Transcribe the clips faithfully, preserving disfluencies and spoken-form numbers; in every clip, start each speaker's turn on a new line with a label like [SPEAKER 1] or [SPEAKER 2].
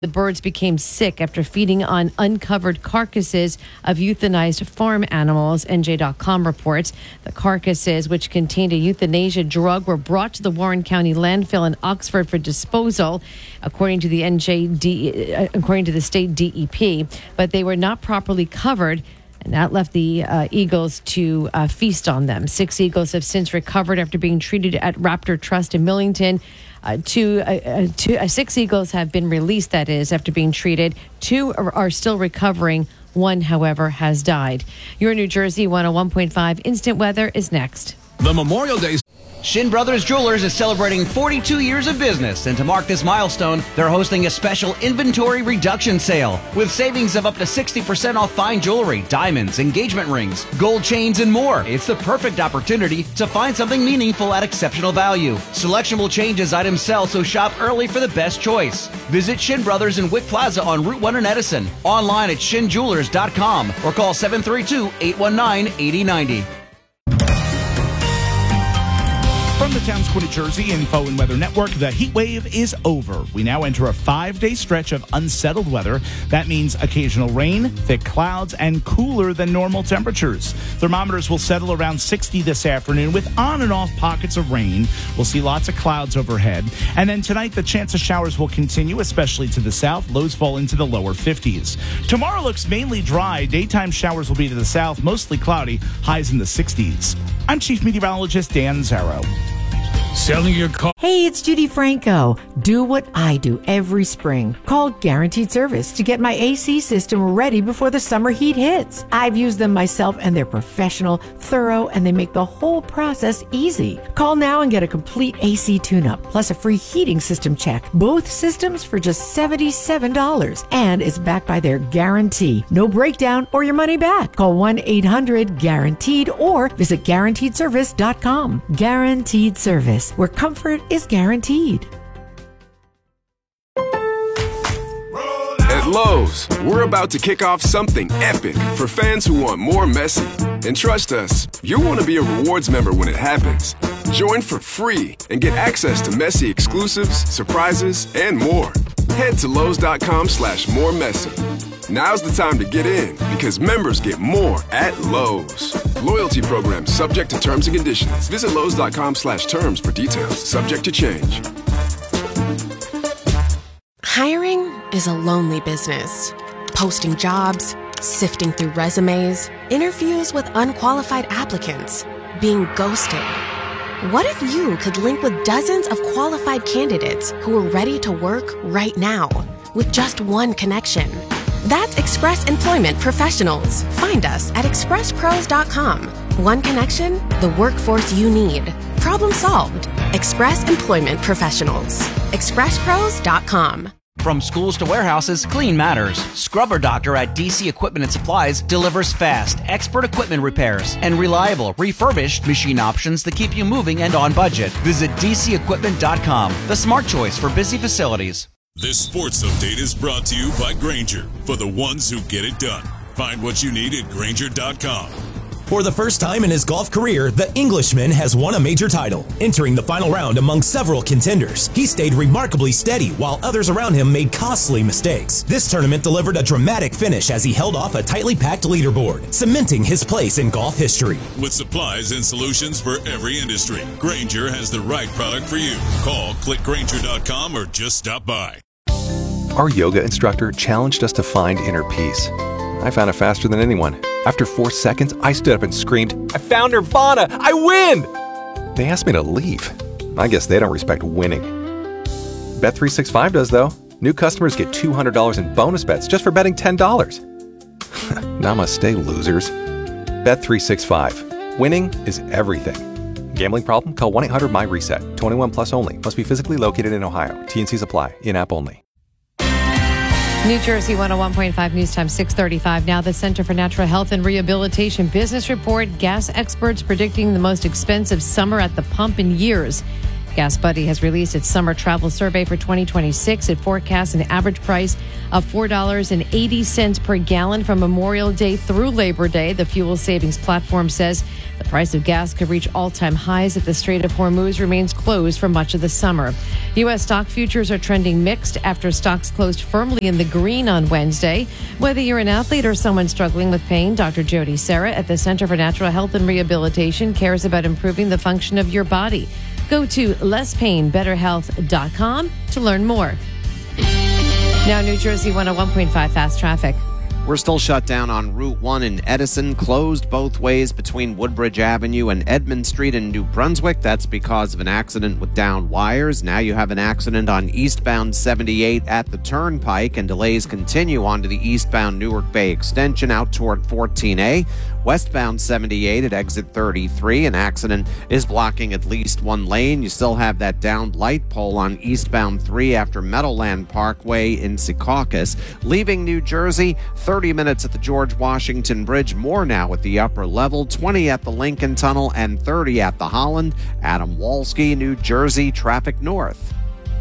[SPEAKER 1] The birds became sick after feeding on uncovered carcasses of euthanized farm animals, N J dot com reports. The carcasses, which contained a euthanasia drug, were brought to the Warren County landfill in Oxford for disposal, according to the N J D, uh, according to the state D E P. But they were not properly covered, and that left the uh, eagles to uh, feast on them. Six eagles have since recovered after being treated at Raptor Trust in Millington. Uh, two, uh, uh, two, uh, six eagles have been released, that is, after being treated. Two are, are still recovering. One, however, has died. Your New Jersey one oh one point five Instant Weather is next.
[SPEAKER 2] The Memorial Day.
[SPEAKER 3] Shin Brothers Jewelers is celebrating forty-two years of business, and to mark this milestone, they're hosting a special inventory reduction sale with savings of up to sixty percent off fine jewelry, diamonds, engagement rings, gold chains, and more. It's the perfect opportunity to find something meaningful at exceptional value. Selection will change as items sell, so shop early for the best choice. Visit Shin Brothers in Wick Plaza on Route one in Edison, online at shin jewelers dot com, or call seven three two, eight one nine, eight zero nine zero.
[SPEAKER 2] From the Townsquare, New Jersey Info and Weather Network, the heat wave is over. We now enter a five-day stretch of unsettled weather. That means occasional rain, thick clouds, and cooler than normal temperatures. Thermometers will settle around sixty this afternoon with on and off pockets of rain. We'll see lots of clouds overhead. And then tonight, the chance of showers will continue, especially to the south. Lows fall into the lower fifties. Tomorrow looks mainly dry. Daytime showers will be to the south, mostly cloudy, highs in the sixties. I'm Chief Meteorologist Dan Zarrow.
[SPEAKER 4] Selling your car.
[SPEAKER 5] Hey, it's Judy Franco. Do what I do every spring. Call Guaranteed Service to get my A C system ready before the summer heat hits. I've used them myself, and they're professional, thorough, and they make the whole process easy. Call now and get a complete A C tune-up, plus a free heating system check. Both systems for just seventy-seven dollars, and it's backed by their guarantee. No breakdown or your money back. Call one eight hundred guaranteed or visit guaranteed service dot com. Guaranteed Service, where comfort is guaranteed.
[SPEAKER 6] At Lowe's, we're about to kick off something epic for fans who want more Messi. And trust us, you'll want to be a rewards member when it happens. Join for free and get access to Messi exclusives, surprises, and more. Head to Lowe's dot com slash more Messi. Now's the time to get in, because members get more at Lowe's. Loyalty program subject to terms and conditions. Visit Lowe's dot com slash terms for details. Subject to change.
[SPEAKER 7] Hiring is a lonely business. Posting jobs, sifting through resumes, interviews with unqualified applicants, being ghosted. What if you could link with dozens of qualified candidates who are ready to work right now with just one connection? That's Express Employment Professionals. Find us at express pros dot com. One connection, the workforce you need. Problem solved. Express Employment Professionals. express pros dot com.
[SPEAKER 3] From schools to warehouses, clean matters. Scrubber Doctor at D C Equipment and Supplies delivers fast, expert equipment repairs and reliable, refurbished machine options that keep you moving and on budget. Visit d c equipment dot com, the smart choice for busy facilities.
[SPEAKER 8] This sports update is brought to you by Grainger, for the ones who get it done. Find what you need at Grainger dot com.
[SPEAKER 9] For the first time in his golf career, the Englishman has won a major title. Entering the final round among several contenders, he stayed remarkably steady while others around him made costly mistakes. This tournament delivered a dramatic finish as he held off a tightly packed leaderboard, cementing his place in golf history.
[SPEAKER 8] With supplies and solutions for every industry, Grainger has the right product for you. Call, click Grainger dot com, or just stop by.
[SPEAKER 10] Our yoga instructor challenged us to find inner peace. I found it faster than anyone. After four seconds, I stood up and screamed, "I found Nirvana! I win!" They asked me to leave. I guess they don't respect winning. Bet three sixty-five does, though. New customers get two hundred dollars in bonus bets just for betting ten dollars. Namaste, losers. Bet three sixty-five. Winning is everything. Gambling problem? Call one eight hundred my reset. twenty-one plus only. Must be physically located in Ohio. T and Cs apply. In-app only.
[SPEAKER 1] New Jersey one oh one point five News Time, six thirty-five. Now the Center for Natural Health and Rehabilitation Business Report. Gas experts predicting the most expensive summer at the pump in years. Gas Buddy has released its summer travel survey for twenty twenty-six. It forecasts an average price of four dollars and eighty cents per gallon from Memorial Day through Labor Day. The fuel savings platform says The price of gas could reach all-time highs if the Strait of Hormuz remains closed for much of the summer. U S stock futures are trending mixed after stocks closed firmly in the green on Wednesday. Whether you're an athlete or someone struggling with pain, Doctor Jody Serra at the Center for Natural Health and Rehabilitation cares about improving the function of your body. Go to less pain better health dot com to learn more. Now, New Jersey one oh one point five Fast Traffic.
[SPEAKER 11] We're still shut down on Route one in Edison, closed both ways between Woodbridge Avenue and Edmond Street in New Brunswick. That's because of an accident with downed wires. Now you have an accident on eastbound seventy-eight at the Turnpike, and delays continue onto the eastbound Newark Bay Extension out toward fourteen A. Westbound seventy-eight at exit thirty-three, an accident is blocking at least one lane. You still have that downed light pole on eastbound three after Meadowland Parkway in Secaucus. Leaving New Jersey, thirty minutes at the George Washington Bridge, more now at the upper level, twenty at the Lincoln Tunnel and thirty at the Holland. Adam Walski, New Jersey, traffic north.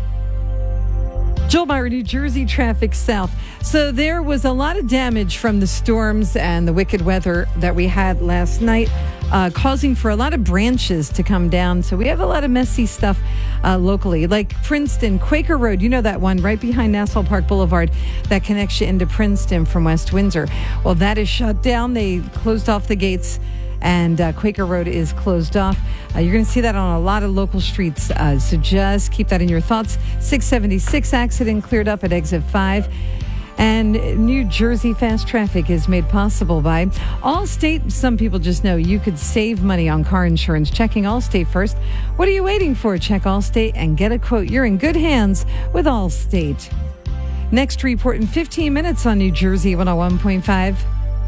[SPEAKER 12] Joel Meyer, New Jersey traffic south. So there was a lot of damage from the storms and the wicked weather that we had last night, uh, causing for a lot of branches to come down. So we have a lot of messy stuff uh, locally, like Princeton, Quaker Road. You know that one right behind Nassau Park Boulevard that connects you into Princeton from West Windsor. Well, that is shut down. They closed off the gates, and uh, Quaker Road is closed off. Uh, you're going to see that on a lot of local streets, uh, so just keep that in your thoughts. six seventy-six accident cleared up at exit five. And New Jersey fast traffic is made possible by Allstate. Some people just know you could save money on car insurance. Checking Allstate first. What are you waiting for? Check Allstate and get a quote. You're in good hands with Allstate. Next report in fifteen minutes on New Jersey one oh one point five.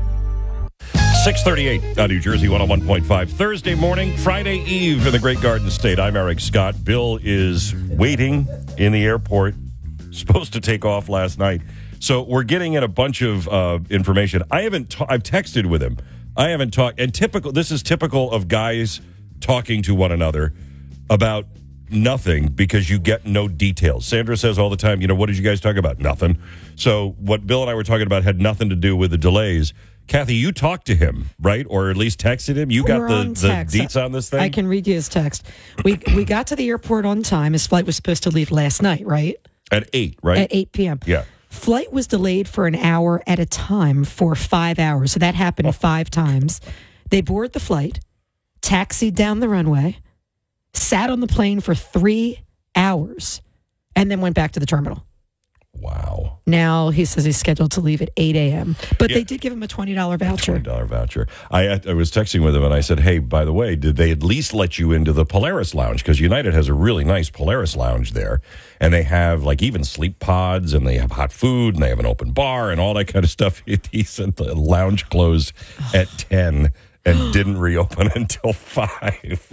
[SPEAKER 13] six thirty-eight on New Jersey one oh one point five. Thursday morning, Friday Eve in the Great Garden State. I'm Eric Scott. Bill is waiting in the airport, supposed to take off last night. So we're getting in a bunch of uh, information. I haven't. Ta- I've texted with him. I haven't talked. And typical. This is typical of guys talking to one another about nothing because you get no details. Sandra says all the time, you know, what did you guys talk about? Nothing. So what Bill and I were talking about had nothing to do with the delays. Kathy, you talked to him, right? Or at least texted him? You got
[SPEAKER 14] We're
[SPEAKER 13] the,
[SPEAKER 14] on
[SPEAKER 13] the
[SPEAKER 14] text.
[SPEAKER 13] deets on this thing?
[SPEAKER 14] I can read you his text. We we got to the airport on time. His flight was supposed to leave last night, right?
[SPEAKER 13] At eight, right?
[SPEAKER 14] At eight p.m.
[SPEAKER 13] Yeah.
[SPEAKER 14] Flight was delayed for an hour at a time for five hours. So that happened oh. five times. They boarded the flight, taxied down the runway, sat on the plane for three hours, and then went back to the terminal.
[SPEAKER 13] Wow.
[SPEAKER 14] Now he says he's scheduled to leave at eight a.m. But
[SPEAKER 13] Yeah.
[SPEAKER 14] they did give him a twenty dollars voucher.
[SPEAKER 13] twenty dollars voucher. I I was texting with him and I said, hey, by the way, did they at least let you into the Polaris Lounge? Because United has a really nice Polaris Lounge there. And they have like even sleep pods and they have hot food and they have an open bar and all that kind of stuff. He said the lounge closed at ten and didn't reopen until five.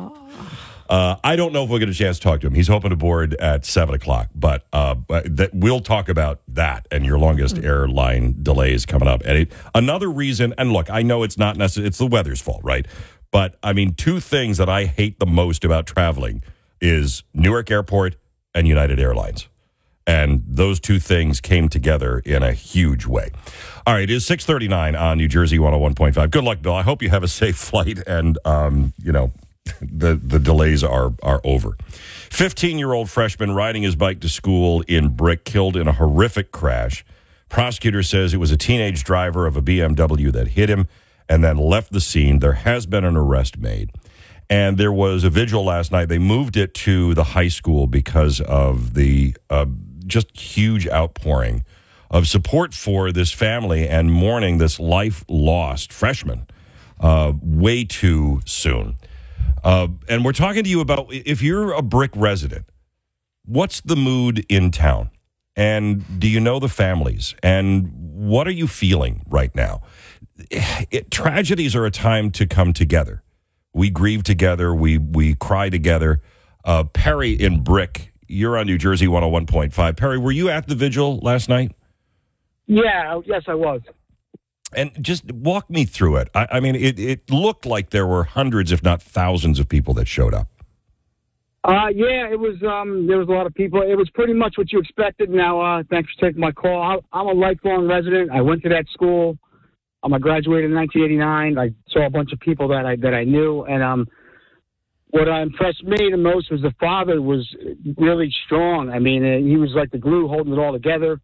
[SPEAKER 13] Uh, I don't know if we'll get a chance to talk to him. He's hoping to board at seven o'clock, but, uh, but that, we'll talk about that and your longest mm-hmm. airline delays coming up. And it, another reason, and look, I know it's not necessarily, it's the weather's fault, right? But, I mean, two things that I hate the most about traveling is Newark Airport and United Airlines. And those two things came together in a huge way. All right, it is six thirty-nine on New Jersey one oh one point five. Good luck, Bill. I hope you have a safe flight and, um, you know, the the delays are are over. fifteen-year-old freshman riding his bike to school in Brick killed in a horrific crash. Prosecutor says it was a teenage driver of a B M W that hit him and then left the scene. There has been an arrest made. And there was a vigil last night. They moved it to the high school because of the uh, just huge outpouring of support for this family and mourning this life lost freshman uh, way too soon. Uh, and we're talking to you about if you're a Brick resident, what's the mood in town? And do you know the families? And what are you feeling right now? It, tragedies are a time to come together. We grieve together. We we cry together. Uh, Perry in Brick, you're on New Jersey one oh one point five. Perry, were you at the vigil last night?
[SPEAKER 15] Yeah, yes, I was.
[SPEAKER 13] And just walk me through it. I, I mean, it, it looked like there were hundreds, if not thousands, of people that showed up.
[SPEAKER 15] Uh, yeah, it was. Um, there was a lot of people. It was pretty much what you expected. Now, uh, thanks for taking my call. I, I'm a lifelong resident. I went to that school. Um, I graduated in nineteen eighty-nine. I saw a bunch of people that I that I knew, and um, what impressed me the most was the father was really strong. I mean, uh, he was like the glue holding it all together.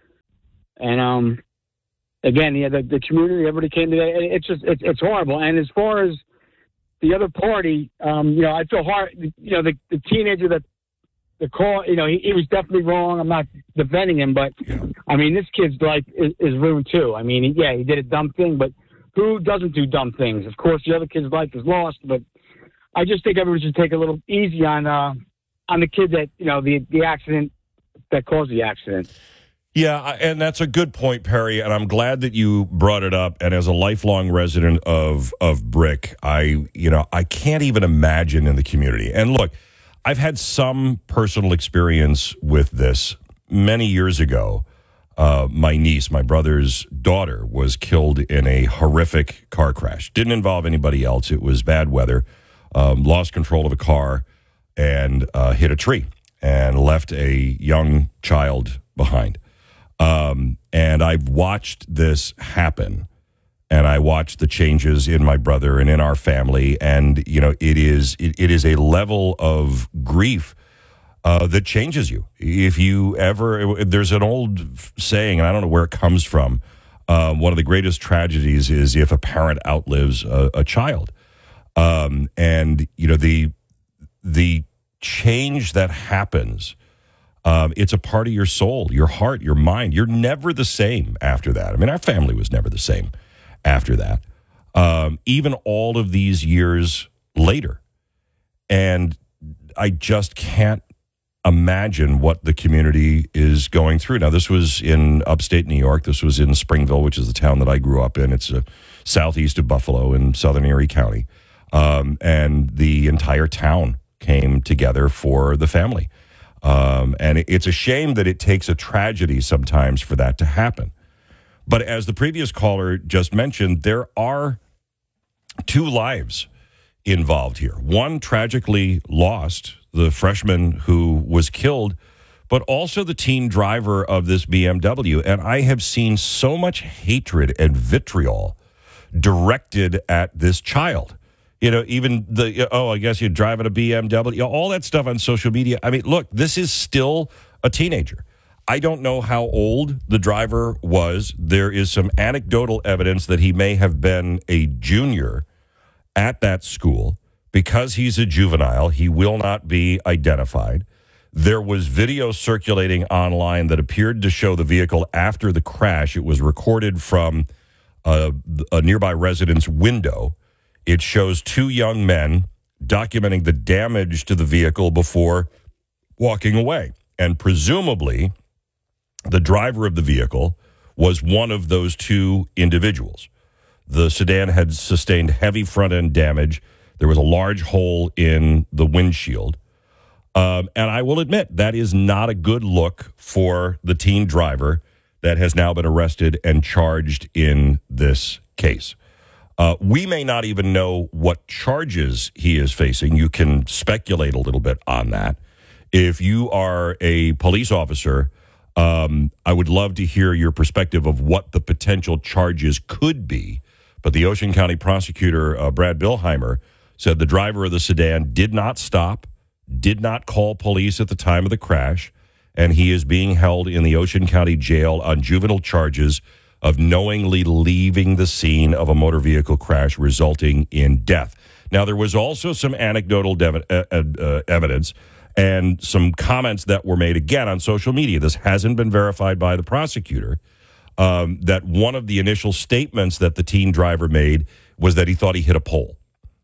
[SPEAKER 15] And um, again, yeah, the, the community, everybody came together. It's just it's, it's horrible. And as far as the other party, um, you know, I feel hard. You know, the, the teenager that the call, you know, he, he was definitely wrong. I'm not defending him, but I mean, this kid's life is, is ruined too. I mean, he, yeah, he did a dumb thing, but who doesn't do dumb things? Of course, the other kid's life is lost, but I just think everyone should take a little easy on uh, on the kid that, you know, the the accident that caused the accident.
[SPEAKER 13] Yeah, and that's a good point, Perry, and I'm glad that you brought it up. And as a lifelong resident of of Brick, I, you know, I can't even imagine in the community. And look, I've had some personal experience with this. Many years ago, uh, my niece, my brother's daughter, was killed in a horrific car crash. Didn't involve anybody else. It was bad weather. Um, lost control of a car and uh, hit a tree and left a young child behind. Um, and I've watched this happen, and I watched the changes in my brother and in our family. And, you know, it is, it, it is a level of grief uh, that changes you. If you ever, there's an old saying, and I don't know where it comes from. Um, one of the greatest tragedies is if a parent outlives a, a child. Um, and, you know, the, the change that happens, um, it's a part of your soul, your heart, your mind. You're never the same after that. I mean, our family was never the same after that. Um, even all of these years later. And I just can't imagine what the community is going through. Now, this was in upstate New York. This was in Springville, which is the town that I grew up in. It's uh, southeast of Buffalo in southern Erie County. Um, and the entire town came together for the family. Um, and it, it's a shame that it takes a tragedy sometimes for that to happen. But as the previous caller just mentioned, there are two lives involved here. One tragically lost, the freshman who was killed, but also the teen driver of this B M W. And I have seen so much hatred and vitriol directed at this child. You know, even the, oh, I guess you're driving a B M W, you know, all that stuff on social media. I mean, look, this is still a teenager. I don't know how old the driver was. There is some anecdotal evidence that he may have been a junior at that school. Because he's a juvenile, he will not be identified. There was video circulating online that appeared to show the vehicle after the crash. It was recorded from a, a nearby resident's window. It shows two young men documenting the damage to the vehicle before walking away. And presumably, the driver of the vehicle was one of those two individuals. The sedan had sustained heavy front-end damage. There was a large hole in the windshield. Um, and I will admit, that is not a good look for the teen driver that has now been arrested and charged in this case. Uh, we may not even know what charges he is facing. You can speculate a little bit on that. If you are a police officer, um, I would love to hear your perspective of what the potential charges could be. But the Ocean County prosecutor, uh, Brad Bilheimer, said the driver of the sedan did not stop, did not call police at the time of the crash, and he is being held in the Ocean County Jail on juvenile charges of knowingly leaving the scene of a motor vehicle crash resulting in death. Now, there was also some anecdotal dev- uh, uh, evidence and some comments that were made, again, on social media. This hasn't been verified by the prosecutor, um, that one of the initial statements that the teen driver made was that he thought he hit a pole.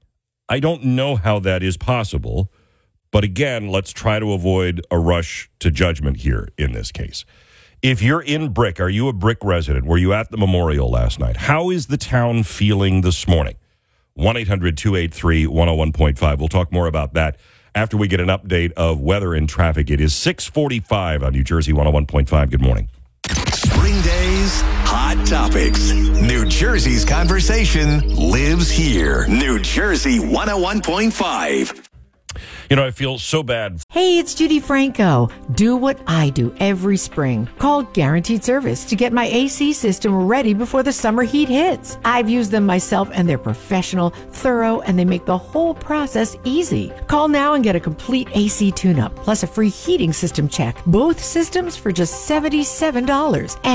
[SPEAKER 13] I don't know how that is possible, but again, let's try to avoid a rush to judgment here in this case. If you're in Brick, are you a Brick resident? Were you at the memorial last night? How is the town feeling this morning? one eight hundred two eight three one oh one point five. We'll talk more about that after we get an update of weather and traffic. It is six forty-five on New Jersey one oh one point five. Good morning.
[SPEAKER 16] Spring Days Hot Topics. New Jersey's conversation lives here. New Jersey one oh one point five.
[SPEAKER 13] You know, I feel so bad.
[SPEAKER 5] Hey, it's Judy Franco. Do what I do every spring. Call Guaranteed Service to get my A C system ready before the summer heat hits. I've used them myself, and they're professional, thorough, and they make the whole process easy. Call now and get a complete A C tune-up, plus a free heating system check. Both systems for just seventy-seven dollars.